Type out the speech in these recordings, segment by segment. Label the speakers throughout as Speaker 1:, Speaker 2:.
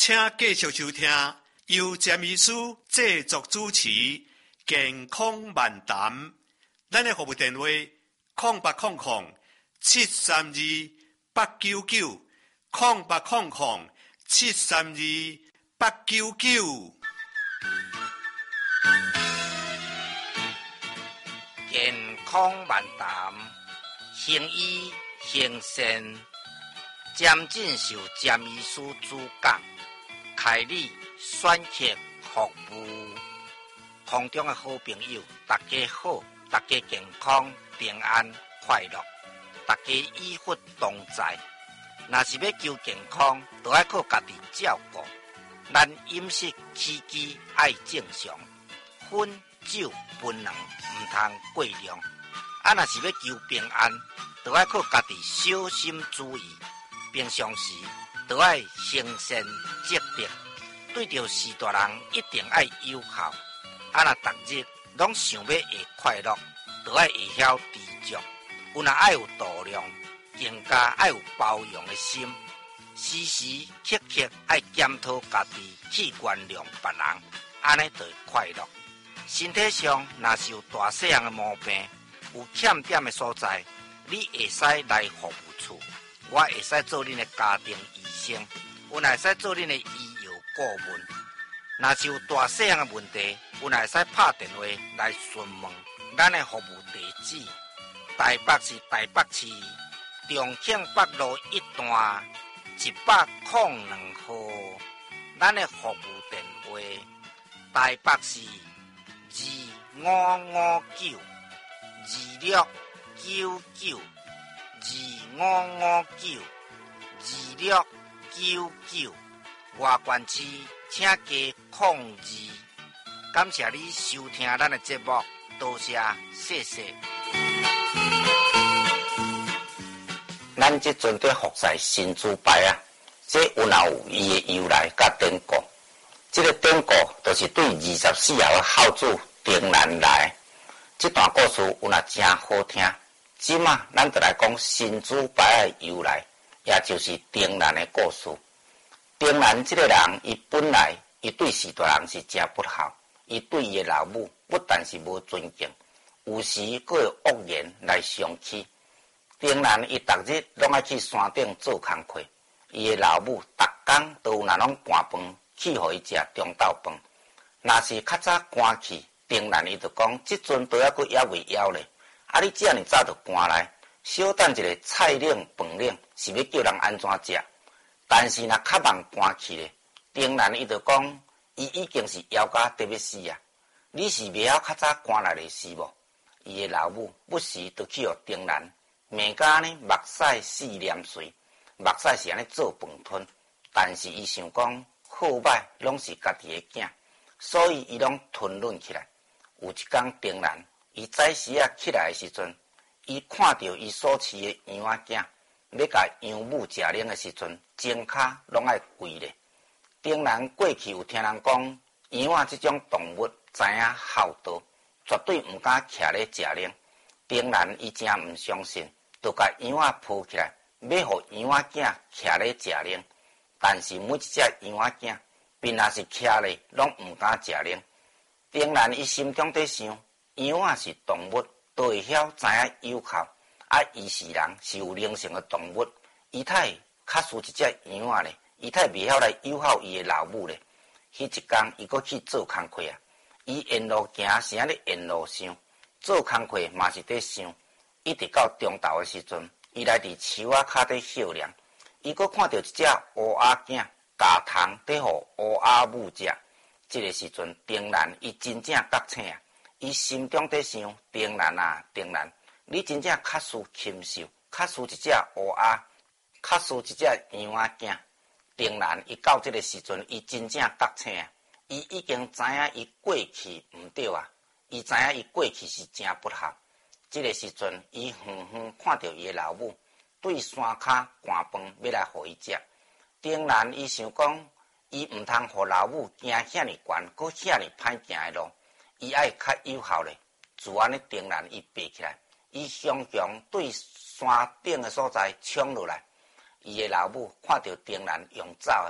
Speaker 1: 请继续收听由詹医师制作主持健康漫谈。咱的服务电话0800-732-899，0800-732-899。
Speaker 2: 健康漫谈，行医行善，詹进修詹医师主讲，开立选择服务。空中的好朋友，大家好，大家健康平安快乐，大家医福同在。若是要求健康，就要靠家己照顾。咱饮食起居爱正常，烟酒槟榔唔通过量。若是要求平安，就要靠家己小心注意。平常时就要行善积德，对着事大人一定要友好。若逐日拢想要会快乐，就要会晓知足。有若爱有度量，更加爱有包容的心。时时刻刻爱检讨家己，去原谅别人，安尼就会快乐。身体上若是有大细项的毛病，有欠点的所在，你会使来服务处，我会使做恁的家庭医生，我会使做恁的医药顾问。若是有大细项的问题，我会使拍电话来询问。咱的服务地址：台北市台北市重庆北路1段102號。咱的服務電話：台北市2559259925592699。外縣市請加02。感謝你收聽咱的節目，多謝，謝謝。咱即陣在服侍新主牌啊，這有伊的由來甲典故。這個典故就是對24號的孝子丁蘭來。這段故事有真好聽。即馬咱就來講新主牌的由來，也就是丁蘭的故事。丁蘭這個人，伊本來伊對士大人是真不孝，伊對伊的老母不但是無尊敬，有時佫有惡言來相欺。丁蘭伊逐日攏愛去山頂做工課，伊的老母逐工都有那攏搬飯去互伊食中晝飯。若是較早搬去，丁蘭伊就講，即陣都還佫還未枵咧。啊，你這麼早就搬來，小等一個菜冷飯冷，是要叫人安怎食？但是若較慢搬去咧，丁蘭伊就講，伊已經是枵甲得要死啊！你是袂曉較早搬來咧是無？伊的老母不時就去互丁蘭罵甲呢目屎四黏水，目屎是安尼做飯吞。但是伊想講好歹攏是家己的囝，所以伊攏吞忍起來。有一天丁蘭伊早時啊起來的時陣，伊看到伊所飼的羊仔囝要甲養母食奶的時陣，前骹攏愛跪咧。丁蘭過去有聽人講，羊仔這種動物知影孝道，絕對毋敢徛咧食奶。丁蘭伊真毋相信，就甲羊仔抱起來，要互羊仔囝徛咧食奶。但是每一隻羊仔囝，便若是徛咧，攏毋敢食奶。丁蘭伊心中在想，羊仔是動物，都會曉知影友好。啊，伊是人，是有靈性的動物，伊太較輸一隻羊仔咧，伊太袂曉來友好伊的老母咧。迄一天，伊閣去做工課啊，伊沿路行是安尼沿路想，做工課嘛是在想，一直到中晝的時陣，伊來佇樹仔骹底歇涼，伊閣看到一隻烏鴉囝加糖在互烏鴉母食。這個時陣，丁蘭伊真正覺醒啊！伊心中在想：丁蘭啊，丁蘭，你真正較輸禽獸，較輸一隻烏鴉，較輸一隻羊仔囝。丁蘭伊到這個時陣，伊真正覺醒啊！伊已經知影伊過去毋對啊，伊知影伊過去是真不孝。這個時陣，伊遠遠看到伊的老母對山骹搬飯要來互伊食。丁蘭伊想講，伊毋通互老母行遐爾懸，閣遐爾歹行的路，伊愛較友好咧。自然咧，丁蘭伊爬起來，伊雄雄對山頂的所在衝落來。伊的老母看到丁蘭用走啊，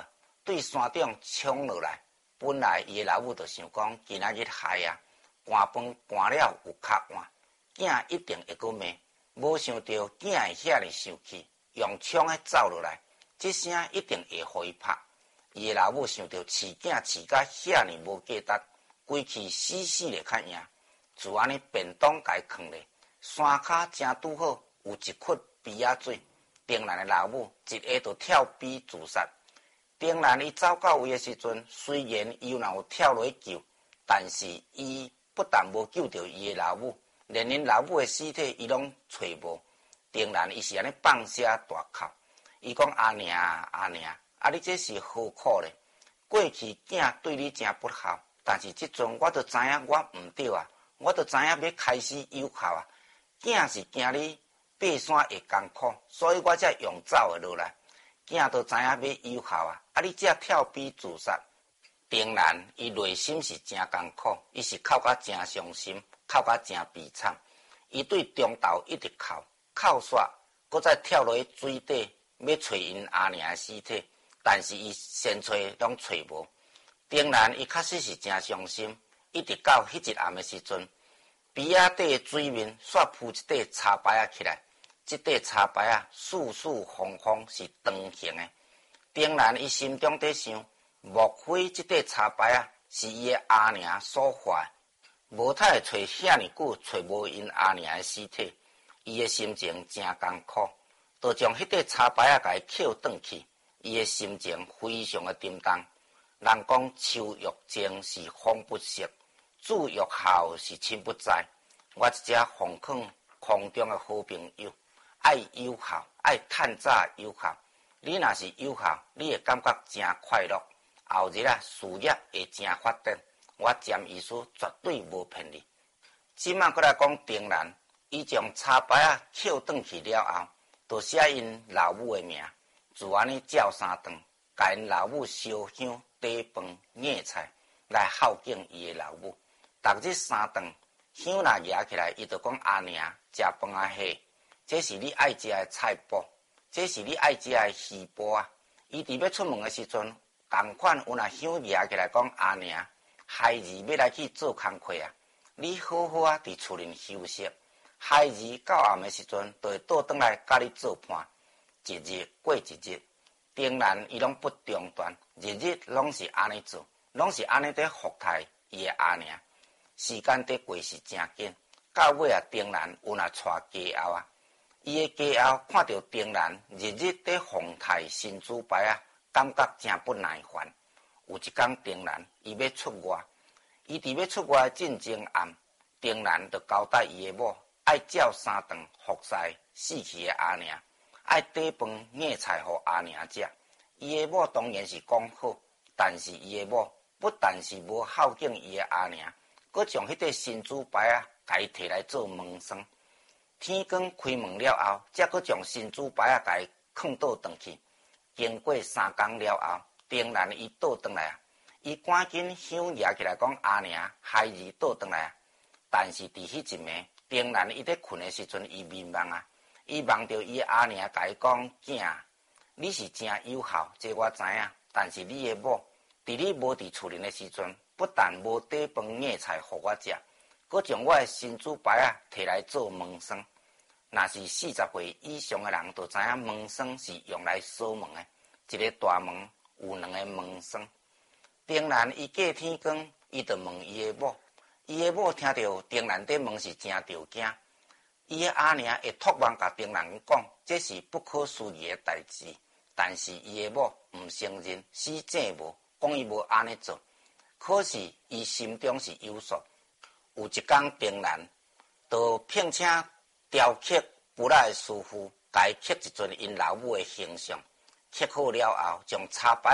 Speaker 2: 对山顶冲落来。本来伊的老母就想讲，今仔日害啊，寒饭寒了有较晏，囝一定会阁骂。无想到囝会遐尼生气，用枪诶走落来，这声一定会互伊拍。伊的老母想到饲囝饲甲遐尼无价值，规气死死咧较赢，就安尼便当家囥咧。山骹正拄好有一窟陂仔水，丁兰的老母一下就跳陂自杀。丁兰伊走到位的时阵，虽然伊若有跳落去救，但是伊不但无救到伊的老母，连因老母的尸体伊拢找无。丁兰伊是安尼放声大哭，伊讲阿娘阿娘，啊你这是何苦咧？过去囝对你真不孝，但是即阵我就知影我毋对啊，我就知影要开始有孝啊。囝是惊你爬山会艰苦，所以我才用走的落来。囝都知影要有孝啊，啊你才跳陂自杀。丁兰伊内心是真艰苦，伊是哭甲真伤心，哭甲真悲惨。伊对中昼一直哭，哭煞，搁再跳落去水底要找因阿娘的尸体，但是伊先找拢找无。丁兰伊确实是真伤心，一直到迄一暗的时阵，陂仔底的水面煞铺一块茶牌仔起来。这块茶牌啊，四四方方是长形的。丁兰伊心中在想，莫非这块茶牌啊是伊的阿娘所画的？无他会找遐尼久，找无因阿娘的尸体，伊的心情真艰苦，就将迄块茶牌啊甲伊捡转去。伊的心情非常的沉重。人讲树欲静是风不息，子欲孝是亲不在。我一只奉劝空中的好朋友。爱有孝，爱趁早有孝。你若是有孝，你会感觉真快乐。后日啊，事业会真发展。我占意思绝对无骗你。即马过来讲丁兰，伊将茶牌啊捡转去了后，就写因老母的名，就安尼照三顿，甲因老母烧香、茶饭、硬菜来孝敬伊的老母。逐日三顿，香若压起来，伊就讲阿娘食饭啊嘿。这是你爱食的菜脯，这是你爱食的鱼脯啊！伊伫要出门的时阵，同款有若香压起来讲阿娘，孩儿要来去做工课啊！你好好啊伫厝里休息，孩儿到暗的时阵，就会倒转来甲你做伴。一日过一日，丁兰伊拢不中断，日日拢是安尼做，拢是安尼在服待伊的阿娘。时间在过是真紧，到尾啊，丁兰有若带家后啊。伊的家后看到丁兰日日在奉太新主牌啊，感觉真不耐烦。有一天，丁兰伊要出外，伊伫要出外进前暗，丁兰就交代伊的某爱照三顿服侍死去的阿娘，爱茶饭硬菜互阿娘食。伊的某当然是讲好，但是伊的某不但是无孝敬伊的阿娘，阁将迄块新主牌啊，甲伊摕来做门生。天光开门了后，才阁将新主牌啊，甲伊放倒转去。经过3天了后，丁兰伊倒转来啊，伊赶紧香压起来讲阿娘，孩儿倒转来啊。但是伫迄一暝，丁兰伊在困的时阵，伊迷茫啊，伊梦到伊阿娘甲伊讲：囝，你是真有孝，这我知影。但是你的某，伫你无伫厝里的时阵，不但无茶饭硬菜互我食。阁将我的新主牌啊摕来做门生，若是40岁以上的人，就知影门生是用来锁门的。一个大门有2个门生。丁兰伊过天光，伊就问伊的某，伊的某听到丁兰在问是真着惊。伊的阿娘会托梦甲丁兰讲，这是不可思议的代志，但是伊的某毋承认，死正无，讲伊无安尼做。可是伊心中是有数。有一天，丁兰就聘请雕刻布拉的师傅，甲伊刻一尊因老母的形象。刻好了后，将茶牌